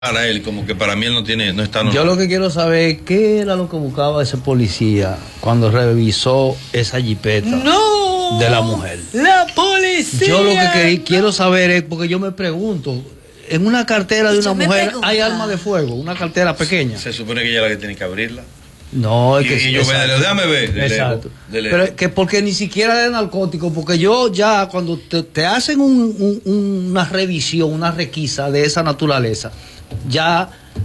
Para él, como que para mí él no está normal. Yo lo que quiero saber es qué era lo que buscaba ese policía cuando revisó esa jipeta de la mujer. La policía. Yo lo que quiero saber es, porque yo me pregunto, en una cartera de una mujer hay arma de fuego, una cartera pequeña. Se supone que ella es la que tiene que abrirla. No, es que y yo déjame ver. Exacto. Pero es que porque ni siquiera de narcótico, porque yo ya cuando te hacen una revisión, una requisa de esa naturaleza, ya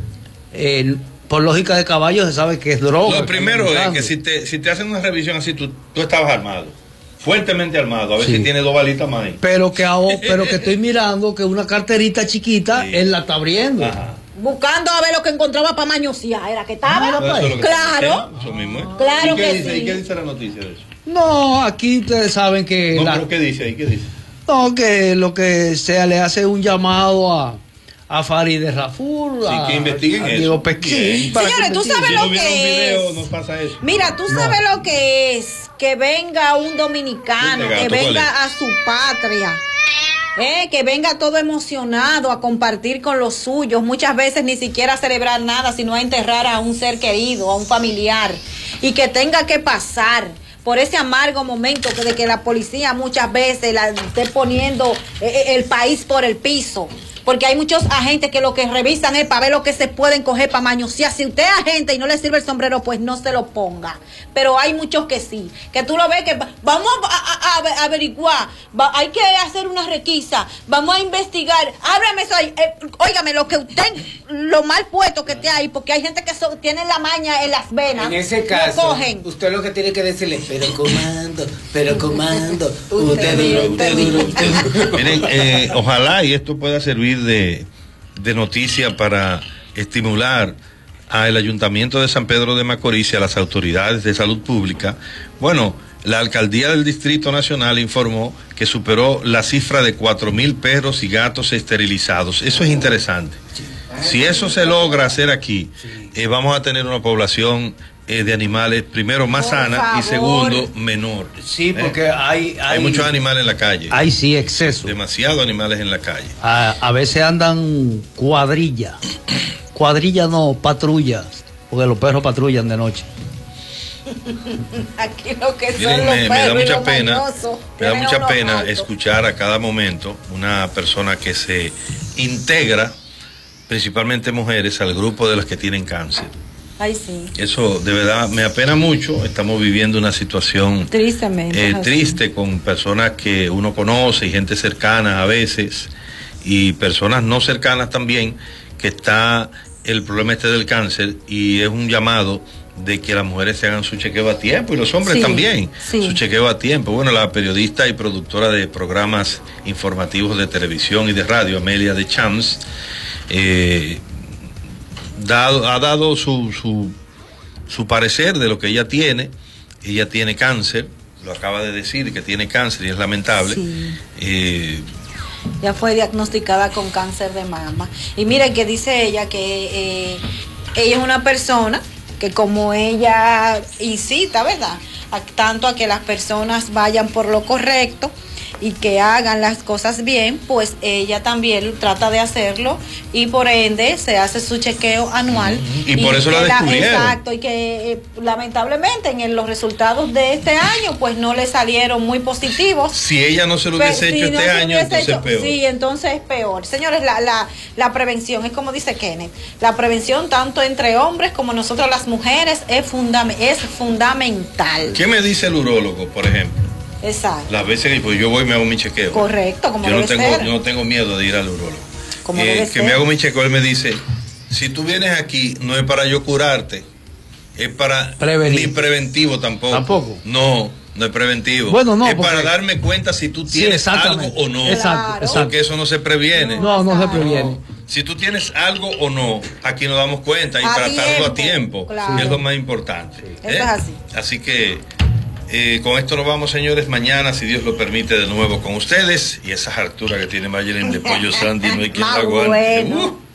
por lógica de caballo se sabe que es droga. Lo primero es que si te hacen una revisión así, tú estabas armado, fuertemente armado, a ver si tiene 2 balitas más ahí. Pero que estoy mirando que una carterita chiquita, él la está abriendo. Ajá. Buscando a ver lo que encontraba para mañosear, era que estaba. Claro. Eso mismo, ¿eh? Claro ¿Y qué que dice, sí. ¿Y qué dice la noticia de eso? No, aquí ustedes saben que... No, pero ¿qué dice ahí? ¿Qué dice? No, que lo que sea, le hace un llamado a Farideh Raful, que investiguen a eso. Diego Pesquín. Señores, tú sabes lo que es. No pasa eso. Mira, tú sabes lo que es que venga un dominicano, que venga a su patria. Que venga todo emocionado a compartir con los suyos, muchas veces ni siquiera a celebrar nada, sino a enterrar a un ser querido, a un familiar, y que tenga que pasar por ese amargo momento de que la policía muchas veces la esté poniendo el país por el piso. Porque hay muchos agentes que lo que revisan es para ver lo que se pueden coger para mañosear. Si usted es agente y no le sirve el sombrero, pues no se lo ponga. Pero hay muchos que sí. Que tú lo ves que vamos a averiguar, hay que hacer una requisa, vamos a investigar. Ábrame eso ahí. Óigame, lo que usted, lo mal puesto que esté ahí, porque hay gente que tiene la maña en las venas. En ese caso, cogen. usted lo que tiene que decirle, pero comando, usted duro. Miren, ojalá y esto pueda servir de noticia para estimular al Ayuntamiento de San Pedro de Macorís y a las autoridades de salud pública. Bueno, la alcaldía del Distrito Nacional informó que superó la cifra de 4.000 perros y gatos esterilizados. Eso es interesante. Si eso se logra hacer aquí, vamos a tener una población de animales, primero más sana y segundo menor. Sí, porque hay muchos animales en la calle. Hay sí exceso. Demasiados animales en la calle. A veces andan cuadrillas no, patrullas, porque los perros patrullan de noche. Aquí lo que Miren, son los me da perros mucha y los pena, mañosos, me da mucha unos pena altos. escuchar a cada momento una persona que se integra, principalmente mujeres, al grupo de las que tienen cáncer. Ay, sí. Eso de verdad me apena mucho. Estamos viviendo una situación Tristemente, triste con personas que uno conoce y gente cercana a veces y personas no cercanas también, que está el problema del cáncer, y es un llamado de que las mujeres se hagan su chequeo a tiempo y los hombres también, su chequeo a tiempo. Bueno, la periodista y productora de programas informativos de televisión y de radio, Amelia de Champs, ha dado su parecer de lo que ella tiene. Ella tiene cáncer, lo acaba de decir, que tiene cáncer y es lamentable. Ya fue diagnosticada con cáncer de mama. Y miren que dice ella que ella es una persona que, como ella incita, ¿verdad?, tanto a que las personas vayan por lo correcto y que hagan las cosas bien, pues ella también trata de hacerlo y por ende se hace su chequeo anual. Y por eso la descubrieron. Exacto, y que lamentablemente en los resultados de este año pues no le salieron muy positivos. Si ella no se lo hubiese hecho este año, entonces es peor. Sí, entonces es peor. Señores, la prevención, es como dice Kenneth, la prevención tanto entre hombres como nosotros las mujeres es fundamental. ¿Qué me dice el urólogo, por ejemplo? Exacto. Las veces que pues, yo voy y me hago mi chequeo. Correcto, como yo debe ser. Yo no tengo miedo de ir al urólogo. Como debe que ser. me hago mi chequeo, él me dice, si tú vienes aquí, no es para yo curarte, es para... Prevenir. Ni preventivo tampoco. ¿Tampoco? No es preventivo. Bueno, no, es porque... para darme cuenta si tú tienes algo o no. Exacto. Porque eso no se previene. No se previene. Si tú tienes algo o no, aquí nos damos cuenta y tratarlo a tiempo, claro. es lo más importante. Eso es así. Así que con esto nos vamos, señores. Mañana, si Dios lo permite, de nuevo con ustedes. Y esa hartura que tiene Mayelin de pollo Sandy, no hay quien la aguante. Bueno.